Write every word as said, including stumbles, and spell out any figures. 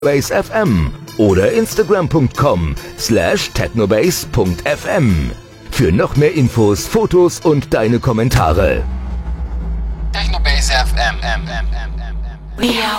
Technobase F M oder instagram punkt com slash technobase punkt f m für noch mehr Infos, Fotos und deine Kommentare. Technobase F M.